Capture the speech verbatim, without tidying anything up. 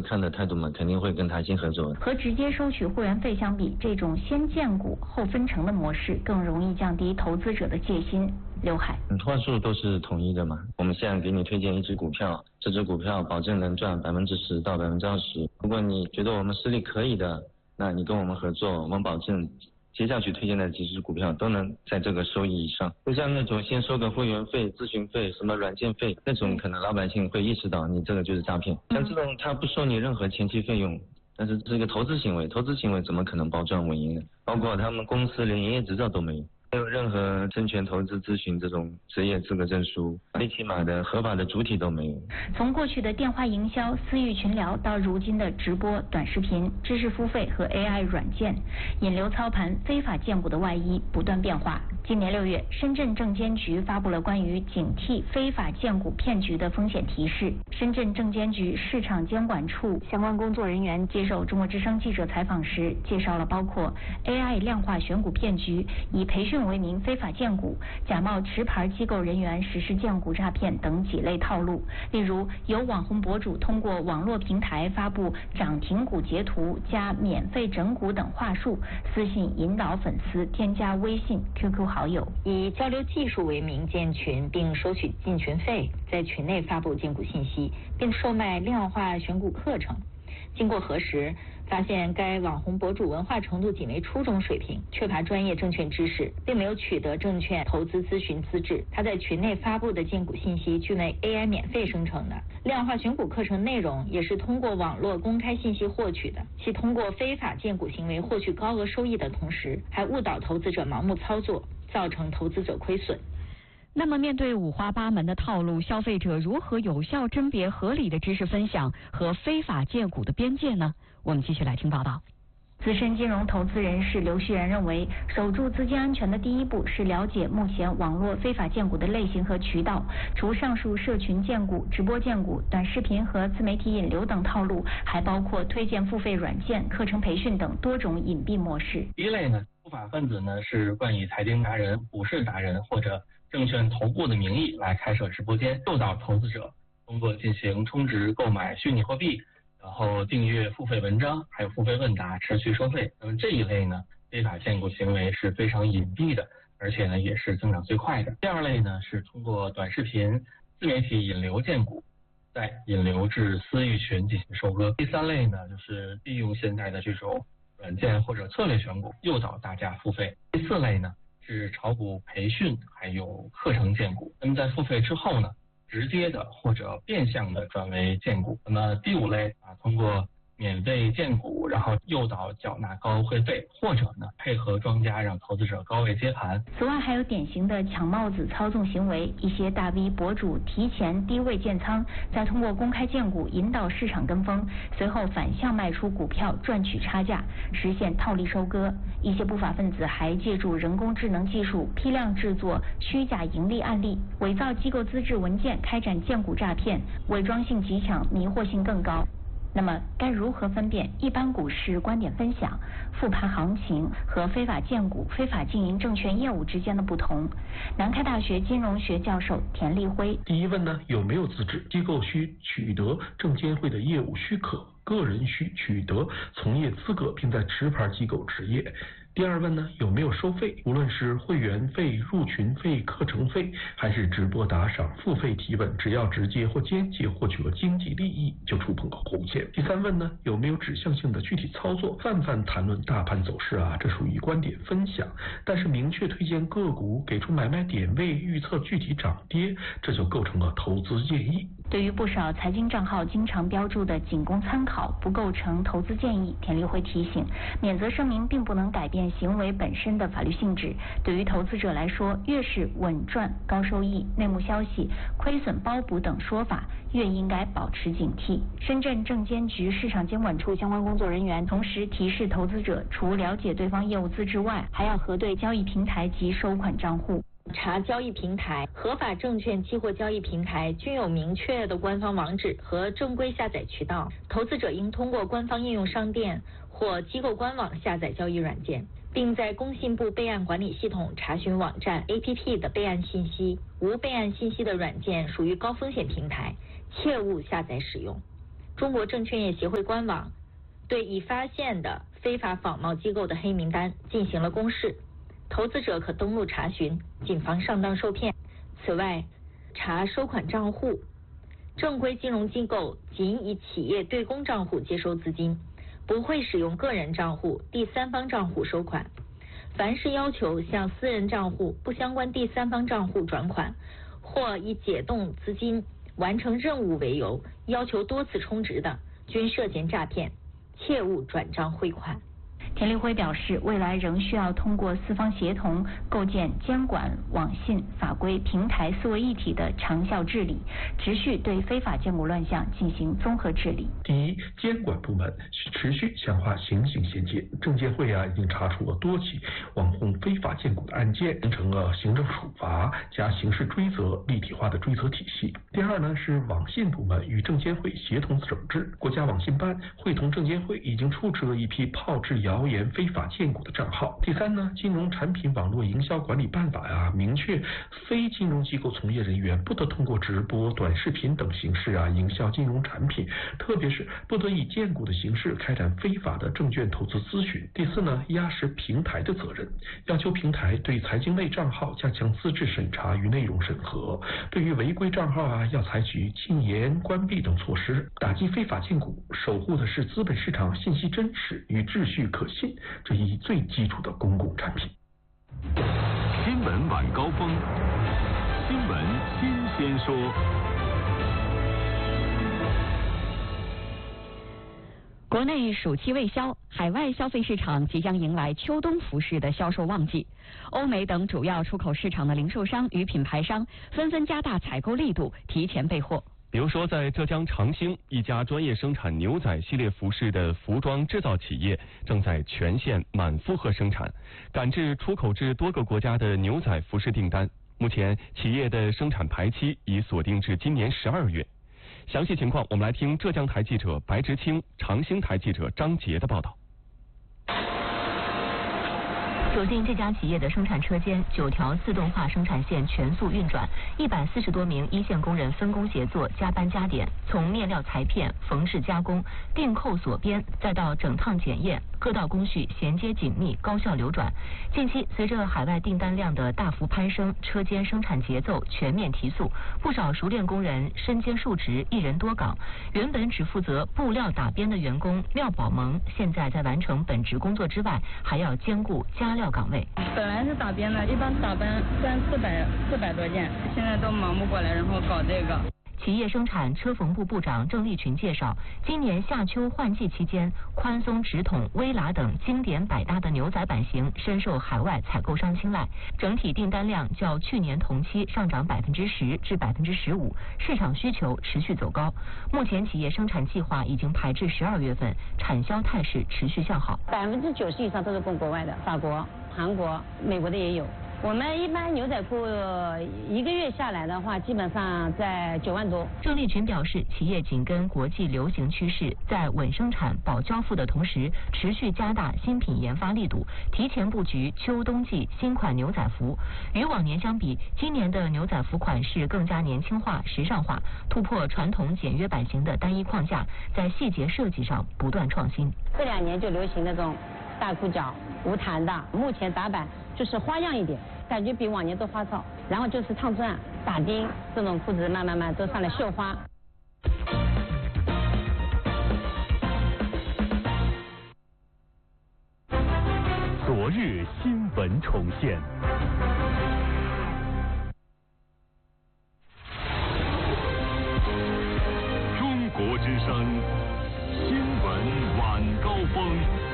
看的态度嘛，肯定会跟台新合作。 和直接收取会员费相比，这种先荐股后分成的模式更容易降低投资者的戒心。刘海， 嗯，话术都是统一的嘛。我们现在给你推荐一只股票，这只股票保证能赚百分之十到百分之二十。如果你觉得我们实力可以的，那你跟我们合作，我们保证接下去推荐的几只股票都能在这个收益以上。不像那种先收个会员费、咨询费、什么软件费，那种可能老百姓会意识到你这个就是诈骗。像这种他不收你任何前期费用，但是这个投资行为，投资行为怎么可能保赚稳赢呢？包括他们公司连营业执照都没有。没有任何证券投资咨询这种职业资格证书，最起码的合法的主体都没有。 从过去的电话营销、私域群聊到如今的直播、短视频、知识付费和 A I 软件，引流操盘、非法荐股的外衣不断变化。今年六月，深圳证监局发布了关于警惕非法荐股骗局的风险提示。深圳证监局市场监管处相关工作人员接受中国之声记者采访时，介绍了包括 A I 量化选股骗局、以培训为名非法荐股、假冒持牌机构人员实施荐股诈骗等几类套路。例如，有网红博主通过网络平台发布涨停股截图加免费整股等话术，私信引导粉丝添加微信、Q Q 好友，以交流技术为名建群，并收取进群费，在群内发布荐股信息，并售卖量化选股课程。经过核实，发现该网红博主文化程度仅为初中水平，缺乏专业证券知识，并没有取得证券投资咨询资质。他在群内发布的荐股信息均为 A I 免费生成的，量化选股课程内容也是通过网络公开信息获取的，其通过非法荐股行为获取高额收益的同时，还误导投资者盲目操作，造成投资者亏损。 那么面对五花八门的套路，消费者如何有效甄别合理的知识分享和非法荐股的边界呢？我们继续来听报道。 资深金融投资人士刘旭然认为，守住资金安全的第一步是了解目前网络非法荐股的类型和渠道。除上述社群荐股、直播荐股、短视频和自媒体引流等套路，还包括推荐付费软件、课程培训等多种隐蔽模式。 第一类呢，不法分子呢是冠以财经达人、股市达人或者证券头部的名义来开设直播间，诱导投资者通过进行充值购买虚拟货币，然后订阅付费文章，还有付费问答持续收费。那么这一类呢，非法荐股行为是非常隐蔽的，而且呢也是增长最快的。第二类呢是通过短视频、自媒体引流荐股，再引流至私域群进行收割。第三类呢就是利用现在的这种软件或者策略选股，诱导大家付费。第四类呢是炒股培训还有课程荐股，那么在付费之后呢，直接的或者变相的转为荐股。那么第五类啊，通过免费荐股，然后诱导缴纳高会费，或者呢配合庄家让投资者高位接盘。 此外，还有典型的抢帽子操纵行为，一些大 V 博主提前低位建仓，再通过公开荐股引导市场跟风，随后反向卖出股票赚取差价，实现套利收割。一些不法分子还借助人工智能技术批量制作虚假盈利案例，伪造机构资质文件开展荐股诈骗，伪装性极强，迷惑性更高。那么该如何分辨一般股市观点分享、复盘行情和非法荐股、非法经营证券业务之间的不同？南开大学金融学教授田立辉： 第一问呢，有没有资质？机构需取得证监会的业务许可，个人需取得从业资格，并在持牌机构执业。第二问呢，有没有收费？无论是会员费、入群费、课程费，还是直播打赏、付费提问，只要直接或间接获取了经济利益，就触碰了红线。第三问呢，有没有指向性的具体操作？泛泛谈论大盘走势啊，这属于观点分享；但是明确推荐个股，给出买卖点位，预测具体涨跌，这就构成了投资建议。 对于不少财经账号经常标注的仅供参考，不构成投资建议，田立辉提醒，免责声明并不能改变行为本身的法律性质。对于投资者来说，越是稳赚、高收益、内幕消息、亏损包补等说法，越应该保持警惕。深圳证监局市场监管处相关工作人员同时提示投资者，除了解对方业务资质外，还要核对交易平台及收款账户。查交易平台，合法证券期货交易平台均有明确的官方网址和正规下载渠道，投资者应通过官方应用商店或机构官网下载交易软件，并在工信部备案管理系统查询网站 A P P 的备案信息。无备案信息的软件属于高风险平台，切勿下载使用。 中国证券业协会官网对已发现的非法仿冒机构的黑名单进行了公示，投资者可登录查询，谨防上当受骗。此外，查收款账户，正规金融机构仅以企业对公账户接收资金，不会使用个人账户、第三方账户收款。凡是要求向私人账户不相关第三方账户转款，或以解冻资金、完成任务为由要求多次充值的，均涉嫌诈骗，切勿转账汇款。 田立辉表示，未来仍需要通过四方协同，构建监管网信法规平台四位一体的长效治理，持续对非法荐股乱象进行综合治理。 第一，监管部门持续强化刑警衔接，证监会啊已经查处了多起网红非法荐股的案件，形成了行政处罚加刑事追责立体化的追责体系。第二呢，是网信部门与证监会协同整治，国家网信办会同证监会已经处置了一批炮制谣言非法荐股的账号。第三呢，金融产品网络营销管理办法呀，明确非金融机构从业人员不得通过直播、短视频等形式啊营销金融产品，特别是不得以荐股的形式开展非法的证券投资咨询。第四呢，压实平台的责任，要求平台对财经类账号加强资质审查与内容审核，对于违规账号啊，要采取禁言、关闭等措施，打击非法荐股，守护的是资本市场信息真实与秩序可信这一最基础的公共产品。 新闻晚高峰，新闻新鲜说。 国内暑期未消，海外消费市场即将迎来秋冬服饰的销售旺季。欧美等主要出口市场的零售商与品牌商纷纷加大采购力度，提前备货。 比如说，在浙江长兴，一家专业生产牛仔系列服饰的服装制造企业正在全线满负荷生产，赶制出口至多个国家的牛仔服饰订单。目前，企业的生产排期已锁定至今年十二月。详细情况，我们来听浙江台记者白直清、长兴台记者张杰的报道。 走进这家企业的生产车间，九条自动化生产线全速运转，一百四十多名一线工人分工协作，加班加点，从面料裁片、缝制加工、订扣锁边，再到整烫检验，各道工序衔接紧密，高效流转。近期，随着海外订单量的大幅攀升，车间生产节奏全面提速，不少熟练工人身兼数职，一人多岗。原本只负责布料打边的员工廖宝萌，现在在完成本职工作之外，还要兼顾加料岗位。 本来是打边的，一般打班三四百四百多件，现在都忙不过来，然后搞这个。 企业生产车缝部部长郑立群介绍，今年夏秋换季期间，宽松直筒、微喇等经典百搭的牛仔版型深受海外采购商青睐，整体订单量较去年同期上涨百分之十至百分之十五，市场需求持续走高。目前企业生产计划已经排至十二月份，产销态势持续向好。 百分之九十以上都是供国外的，法国、韩国、美国的也有。我们一般牛仔裤一个月下来的话，基本上在九万多。 郑立群表示，企业紧跟国际流行趋势，在稳生产、保交付的同时，持续加大新品研发力度，提前布局秋冬季新款牛仔服。与往年相比，今年的牛仔服款式更加年轻化、时尚化，突破传统简约版型的单一框架，在细节设计上不断创新。 这两年就流行那种大裤脚、无弹的，目前打版就是花样一点，感觉比往年都花哨。然后就是烫钻、打钉这种裤子，慢慢慢都上来绣花。 昨日新闻重现。中国之声新闻晚高峰。